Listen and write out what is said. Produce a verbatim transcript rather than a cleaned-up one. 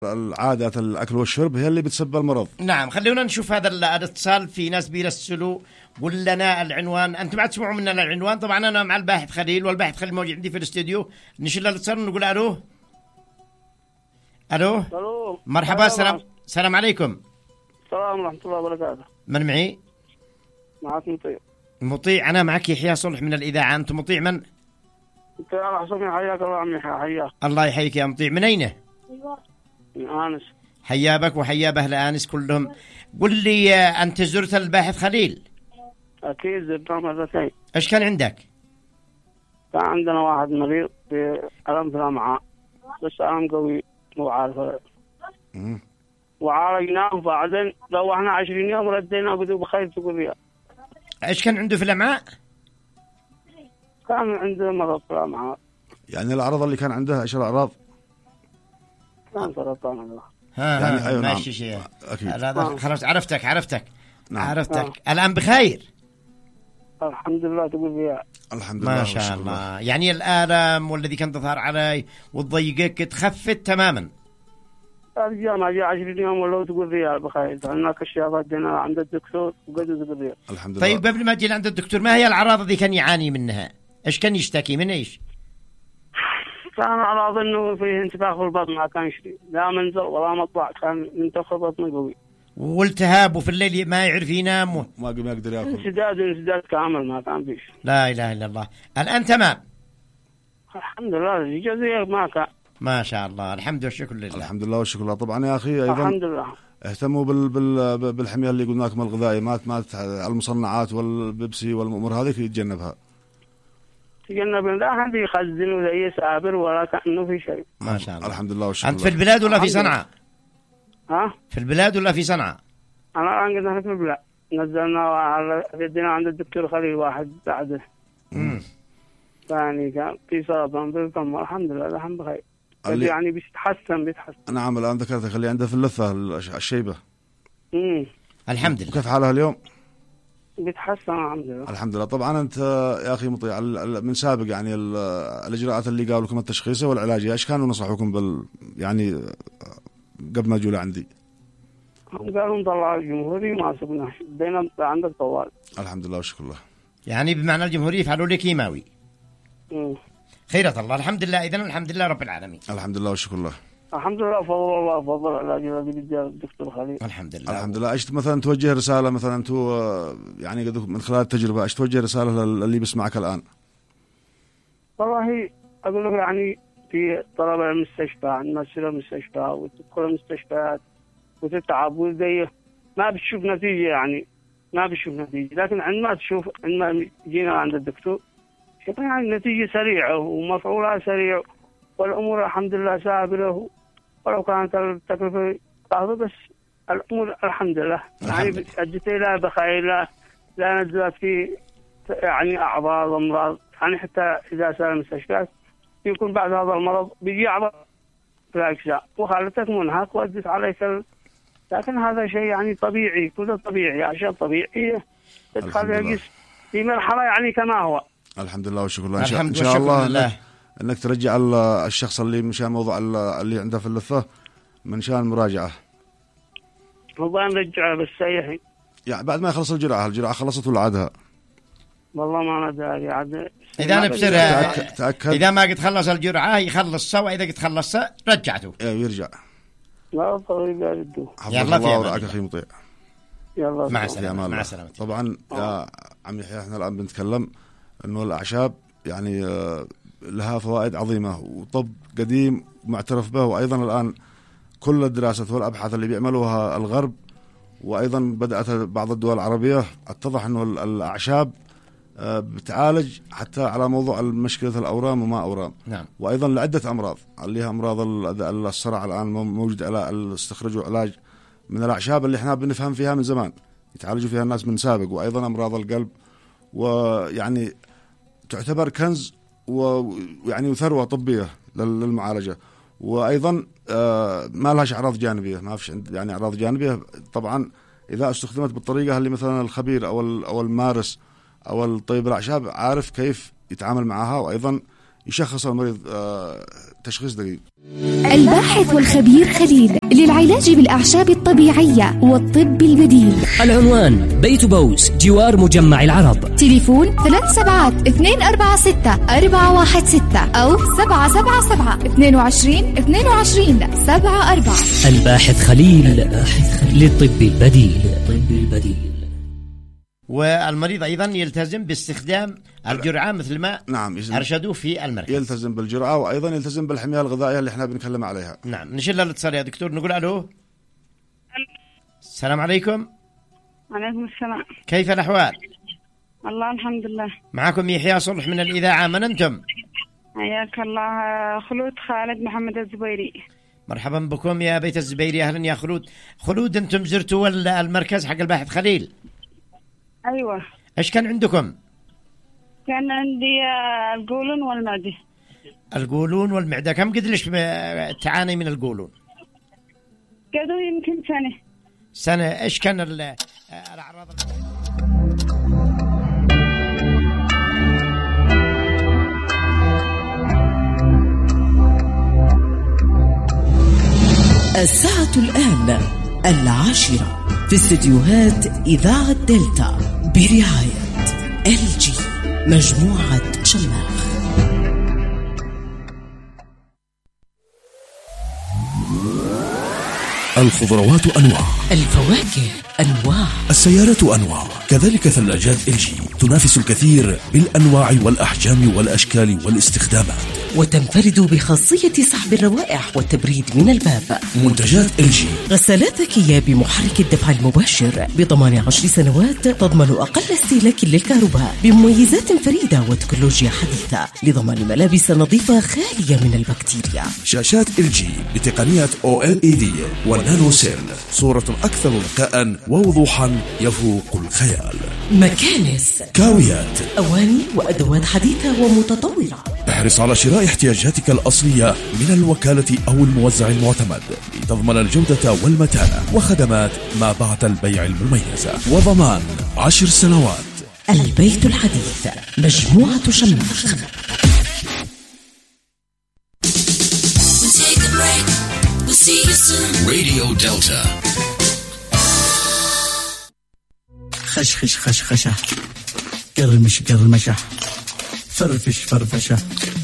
العادات الأكل والشرب هي اللي بتسبب المرض. نعم، خلونا نشوف هذا الاتصال. في ناس بيرسلوا قل لنا العنوان. أنتم ما تسمعوا منا العنوان. طبعا أنا مع الباحث خليل، والباحث خليل موجود عندي في الاستوديو. نشيل الاتصال ونقول ألو. ألو. ألو. مرحبا. السلام السلام عليكم. السلام ورحمة الله وبركاته. من معي؟ معك مطيع. مطيع. أنا معك يحيى صلح من الإذاعة. أنت مطيع من؟ مطيع حسني، حياك الله عمي. حياك الله يحييك يا مطيع. من أين؟ من آنس. حيا بك وحيا بأهل آنس كلهم. قل لي، أنت زرت الباحث خليل؟ أكيد زرتها مرتين. إيش كان عندك؟ كان عندنا واحد مريض بألم في الأمعاء، بس ألم قوي مو عارف. وعالجناه، وبعدين روحنا عشرين يوم رديناه بدو بخير تقول لي. إيش كان عنده في الأمعاء؟ كان عنده مرض في الأمعاء. يعني الأعراض اللي كان عندها إيش الأعراض؟ كان سرطان الله. ها يعني ها أيوة. ماشي نعم. شيء. أكيد. هذا خلاص عرفتك عرفتك نعم. عرفتك. نعم. الآن بخير الحمد لله تقول لي. الحمد لله ما شاء الله. يعني الآلام والذي كان تظهر علي وتضيقك تخفت تماما. رجع ما جاء عشرين يوم ولا تقول ريال بخير. هناك الشياطات دينا عند الدكتور وقدوا تقول ريال. الحمد لله. طيب قبل ما تجي عند الدكتور، ما هي الأعراض اللي كان يعاني منها؟ إيش كان يشتكي من إيش؟ كان أعراض إنه فيه انتفاخ في البطن، ما كان يشتي لا منزل ولا مطلع، كان منتفخ بطنه قوي. والتهاب، وفي الليل ما يعرف ينام و... ما ما يقدر ياكل. انسداد انسداد كامل ما كان فيش. لا إله إلا الله. الآن تمام الحمد لله. جزيك ما كان. ما شاء الله. الحمد والشكر لله. الحمد لله والشكر لله. طبعا يا أخي أيضا الحمد لله اهتموا بال بال بالحمية اللي قلنا لكم الغذائية، ما ما المصنعات والبيبسي والأمور هذه يتجنبها. تجنب لا أحد يخزن ولا يسابر ولا كأنه في شيء. ما شاء الله. الحمد لله والشكر أنت لله. في البلاد ولا في صنعاء؟ ها؟ في البلاد ولا في صنعاء؟ أنا الآن قد في البلاد. نزلنا على يدنا عند الدكتور خليل واحد بعده. امم ثاني كان في سرطان بالكم. الحمد لله الحمد بخير. اللي يعني بيتحسن بيتحسن. نعم. الآن ذكرت خلي عنده في اللثة الشيبة. امم الحمد لله. وكيف حالها اليوم؟ بيتحسن الحمد لله. الحمد لله. طبعا أنت يا أخي مطيع من سابق يعني الإجراءات اللي قالوا لكم التشخيصية والعلاجية إيش كانوا نصحوكم بال يعني قبل ما تجوا لعندي؟ هم قالوا نطلع الجمهوري ما سبناش، بدينا عندك طوال. الحمد لله والشكر لله. يعني بمعنى الجمهورية يفعلوا لي كيماوي. امم خيرة الله. الحمد لله. إذن الحمد لله رب العالمين. الحمد لله والشكر لله. الحمد لله فضل الله فضل العلاج الذي بدي الدكتور خليل. الحمد لله. الحمد لله. ايش مثلا توجه رساله مثلا انتم يعني من خلال التجربه ايش توجه رساله للي بيسمعك الان؟ والله اقول لك يعني في طلبه المستشفى، عندما تصير المستشفى وتدخل المستشفيات وتتعب وزي ما بتشوف نتيجه، يعني ما بتشوف نتيجه، لكن عندما تشوف عندما جينا عند الدكتور شوف يعني النتيجه سريعه ومفعولها سريع والامور الحمد لله سابره، ولو كانت التكلفه صعبه بس الامور الحمد لله يعني ادت الى بخير. لا لا نزلت في يعني اعراض امراض، يعني حتى اذا صار المستشفيات يكون بعد هذا المرض بيجي اعراض في الاجزاء وخالتك منهك وادت عليك ال... لكن هذا شيء يعني طبيعي، كله طبيعي، اشياء طبيعيه تدخل الجسم في مرحله يعني كما هو. الحمد لله والشكر لله. ان شاء الله لله. انك ترجع الشخص اللي مشان موضوع اللي عنده في اللثه من شان مراجعه. والله نرجعه بس الحين يعني بعد ما يخلص الجرعه، الجرعه خلصت ولا عادها؟ والله ما انا داري عاد. اذا نبصرها تاكد اذا ما قد خلص الجرعه يخلص سوا، اذا قد خلص رجعته ايوه يرجع. لا طيب يا ردو. يلا في امان اخي مطيع. يلا مع السلامه. مع السلامه. طبعا يا عم يحيى احنا الان بنتكلم انه الاعشاب يعني لها فوائد عظيمه وطب قديم معترف به، وايضا الان كل الدراسات والابحاث اللي بيعملوها الغرب وايضا بدات بعض الدول العربيه اتضح انه الاعشاب بتعالج حتى على موضوع مشكله الاورام وما اورام. نعم. وايضا لعده امراض اللي هي امراض الصرع الان موجود على استخرجوا علاج من الاعشاب اللي احنا بنفهم فيها من زمان يتعالجوا فيها الناس من سابق، وايضا امراض القلب، ويعني تعتبر كنز ويعني ثروه طبيه للمعالجه. وايضا ما لهاش اعراض جانبيه، ما فيش يعني اعراض جانبيه طبعا اذا استخدمت بالطريقه اللي مثلا الخبير او او المارس او الطبيب الاعشاب عارف كيف يتعامل معها، وايضا يشخص المريض تشخيص دقيق. الباحث والخبير خليل للعلاج بالأعشاب الطبيعية والطب البديل. العنوان بيت بوس جوار مجمع العرب. تليفون ثلاث سبعات اثنين أربعة ستة أربعة واحد ستة أو سبعة سبعة سبعة اثنين وعشرين اثنين وعشرين سبعة أربعة. الباحث خليل, الباحث خليل للطب البديل. الطب البديل. والمريض أيضا يلتزم باستخدام الجرعة مثل ما نعم أرشدوه في المركز. يلتزم بالجرعة وأيضا يلتزم بالحماية الغذائية اللي احنا بنتكلم عليها. نعم. نشيل الاتصال يا دكتور. نقول ألو. السلام عليكم. وعليكم السلام. كيف الأحوال؟ الله الحمد لله. معكم يحيى صلح من الإذاعة. من أنتم؟ حياك الله. خلود خالد محمد الزبيري. مرحبا بكم يا بيت الزبيري. أهلا يا خلود. خلود أنتم زرتوا المركز حق الباحث خليل؟ أيوة. إيش كان عندكم؟ كان عندي القولون والمعدة. القولون والمعدة. كم قد ليش تعاني من القولون؟ قدوا يمكن سنة. سنة. إيش كان الأعراض؟ الساعة الآن العاشرة في استديوهات إذاعة دلتا برعاية إل جي مجموعة شماخ. الخضروات أنواع، الفواكه أنواع، السيارات أنواع، كذلك ثلاجات إل جي تنافس الكثير بالأنواع والأحجام والأشكال والاستخدامات، وتنفرد بخاصية سحب الروائح والتبريد من الباب. منتجات إل جي: غسالات ذكية بمحرك الدفع المباشر بضمان عشر سنوات، تضمن أقل استهلاك للكهرباء بمميزات فريدة وتكنولوجيا حديثة لضمان ملابس نظيفة خالية من البكتيريا. شاشات إل جي بتقنية أو إل إي دي والنانو سيل، صورة أكثر ذكاء ووضوحا يفوق الخيال. مكانس، كاويات، أواني وأدوات حديثة ومتطورة. احرص على شراء احتياجاتك الأصلية من الوكالة أو الموزع المعتمد لتضمن الجودة والمتانة وخدمات ما بعد البيع المميزة وضمان عشر سنوات. البيت الحديث مجموعة شماخ. راديو دلتا. خشخش خشخشة، قرمش قرمشة، فرفش فرفشة.